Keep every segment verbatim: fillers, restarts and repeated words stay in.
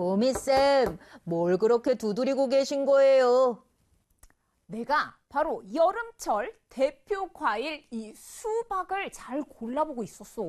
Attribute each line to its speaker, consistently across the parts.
Speaker 1: 보미쌤, 뭘 그렇게 두드리고 계신 거예요?
Speaker 2: 내가 바로 여름철 대표 과일 이 수박을 잘 골라보고 있었어.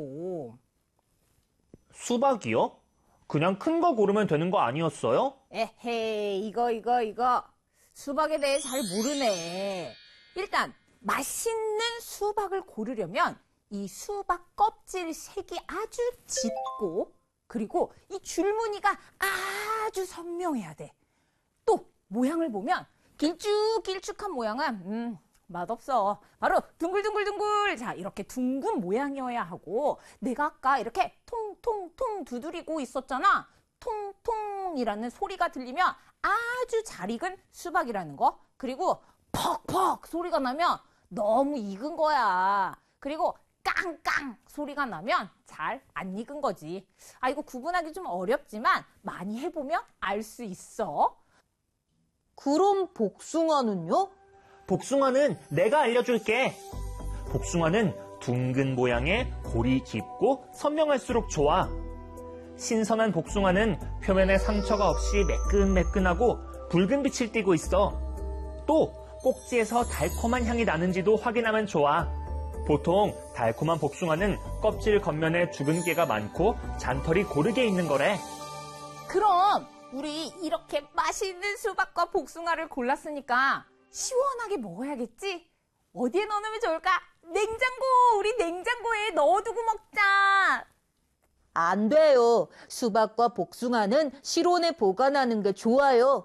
Speaker 3: 수박이요? 그냥 큰 거 고르면 되는 거 아니었어요?
Speaker 2: 에헤이, 이거, 이거, 이거. 수박에 대해 잘 모르네. 일단, 맛있는 수박을 고르려면 이 수박 껍질 색이 아주 짙고, 그리고 이 줄무늬가 아주 선명해야 돼. 또, 모양을 보면 길쭉길쭉한 모양은, 음, 맛없어. 바로 둥글둥글둥글. 자, 이렇게 둥근 모양이어야 하고, 내가 아까 이렇게 통통통 두드리고 있었잖아. 통통이라는 소리가 들리면 아주 잘 익은 수박이라는 거. 그리고 퍽퍽 소리가 나면 너무 익은 거야. 그리고 깡깡 소리가 나면 잘 안 익은 거지. 아, 이거 구분하기 좀 어렵지만 많이 해보면 알 수 있어.
Speaker 1: 그럼 복숭아는요?
Speaker 3: 복숭아는 내가 알려줄게. 복숭아는 둥근 모양의 골이 깊고 선명할수록 좋아. 신선한 복숭아는 표면에 상처가 없이 매끈매끈하고 붉은 빛을 띠고 있어. 또 꼭지에서 달콤한 향이 나는지도 확인하면 좋아. 보통 달콤한 복숭아는 껍질 겉면에 죽은 깨가 많고 잔털이 고르게 있는 거래.
Speaker 2: 그럼 우리 이렇게 맛있는 수박과 복숭아를 골랐으니까 시원하게 먹어야겠지? 어디에 넣어놓으면 좋을까? 냉장고! 우리 냉장고에 넣어두고 먹자!
Speaker 1: 안 돼요. 수박과 복숭아는 실온에 보관하는 게 좋아요.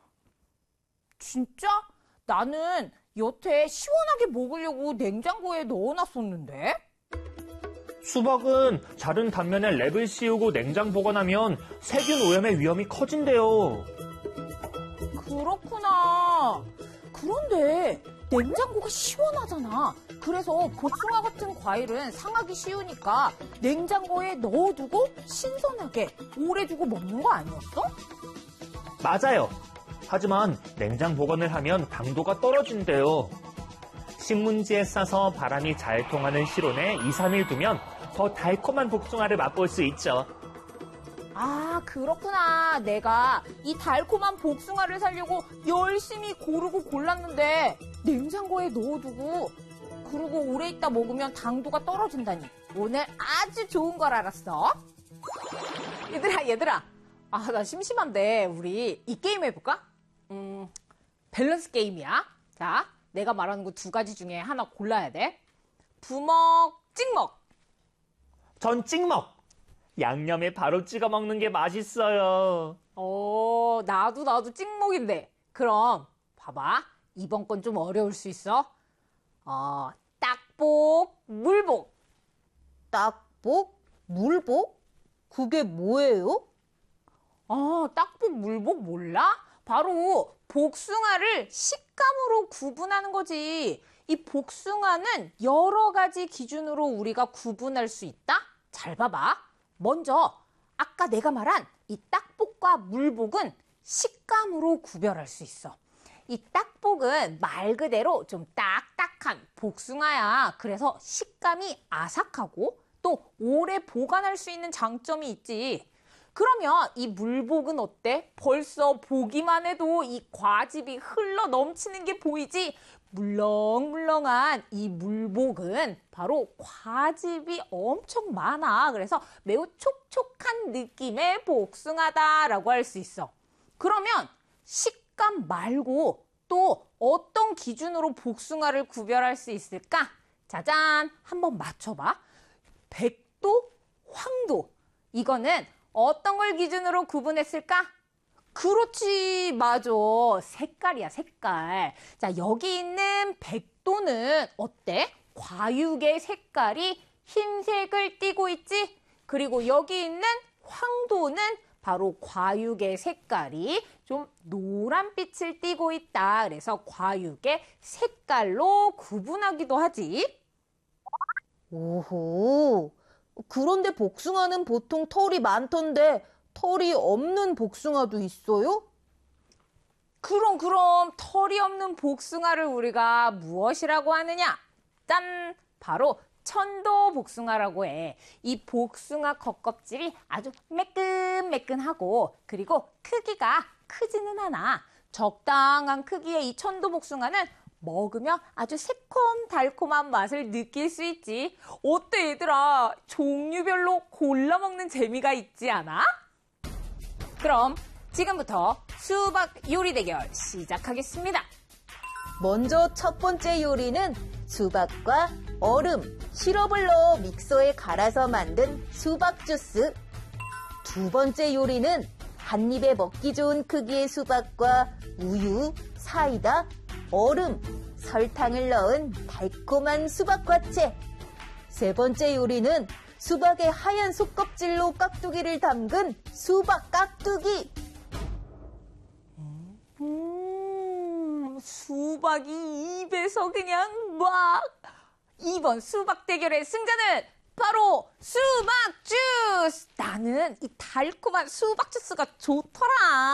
Speaker 2: 진짜? 나는 여태 시원하게 먹으려고 냉장고에 넣어놨었는데?
Speaker 3: 수박은 자른 단면에 랩을 씌우고 냉장 보관하면 세균 오염의 위험이 커진대요.
Speaker 2: 그렇구나. 그런데 냉장고가 시원하잖아. 그래서 복숭아 같은 과일은 상하기 쉬우니까 냉장고에 넣어두고 신선하게 오래 두고 먹는 거 아니었어?
Speaker 3: 맞아요. 하지만 냉장 보관을 하면 당도가 떨어진대요. 신문지에 싸서 바람이 잘 통하는 실온에 이, 삼 일 두면 더 달콤한 복숭아를 맛볼 수 있죠.
Speaker 2: 아, 그렇구나. 내가 이 달콤한 복숭아를 사려고 열심히 고르고 골랐는데 냉장고에 넣어두고 그리고 오래 있다 먹으면 당도가 떨어진다니. 오늘 아주 좋은 걸 알았어. 얘들아, 얘들아. 아, 나 심심한데 우리 이 게임 해볼까? 음, 밸런스 게임이야. 자, 내가 말하는 거 두 가지 중에 하나 골라야 돼. 부먹, 찍먹.
Speaker 3: 전 찍먹. 양념에 바로 찍어 먹는 게 맛있어요.
Speaker 2: 어, 나도 나도 찍먹인데. 그럼 봐봐. 이번 건 좀 어려울 수 있어. 어, 딱복, 물복.
Speaker 1: 딱복? 물복? 그게 뭐예요?
Speaker 2: 어, 딱복, 물복 몰라? 바로 복숭아를 식감으로 구분하는 거지. 이 복숭아는 여러 가지 기준으로 우리가 구분할 수 있다? 잘 봐봐. 먼저 아까 내가 말한 이 딱복과 물복은 식감으로 구별할 수 있어. 이 딱복은 말 그대로 좀 딱딱한 복숭아야. 그래서 식감이 아삭하고 또 오래 보관할 수 있는 장점이 있지. 그러면 이 물복은 어때? 벌써 보기만 해도 이 과즙이 흘러 넘치는 게 보이지? 물렁물렁한 이 물복은 바로 과즙이 엄청 많아. 그래서 매우 촉촉한 느낌의 복숭아다라고 할 수 있어. 그러면 식감 말고 또 어떤 기준으로 복숭아를 구별할 수 있을까? 짜잔! 한번 맞춰봐. 백도, 황도. 이거는 어떤 걸 기준으로 구분했을까? 그렇지, 맞아. 색깔이야, 색깔. 자, 여기 있는 백도는 어때? 과육의 색깔이 흰색을 띠고 있지? 그리고 여기 있는 황도는 바로 과육의 색깔이 좀 노란빛을 띠고 있다. 그래서 과육의 색깔로 구분하기도 하지.
Speaker 1: 오호. 그런데 복숭아는 보통 털이 많던데 털이 없는 복숭아도 있어요?
Speaker 2: 그럼 그럼 털이 없는 복숭아를 우리가 무엇이라고 하느냐? 짠! 바로 천도 복숭아라고 해. 이 복숭아 겉껍질이 아주 매끈매끈하고 그리고 크기가 크지는 않아. 적당한 크기의 이 천도 복숭아는 먹으면 아주 새콤달콤한 맛을 느낄 수 있지. 어때 얘들아? 종류별로 골라 먹는 재미가 있지 않아? 그럼 지금부터 수박 요리 대결 시작하겠습니다.
Speaker 1: 먼저 첫 번째 요리는 수박과 얼음, 시럽을 넣어 믹서에 갈아서 만든 수박 주스. 두 번째 요리는 한 입에 먹기 좋은 크기의 수박과 우유, 사이다, 얼음, 설탕을 넣은 달콤한 수박 과채. 세 번째 요리는 수박의 하얀 속껍질로 깍두기를 담근 수박 깍두기.
Speaker 2: 음, 수박이 입에서 그냥 막. 이번 수박 대결의 승자는 바로 수박 주스! 나는 이 달콤한 수박 주스가 좋더라.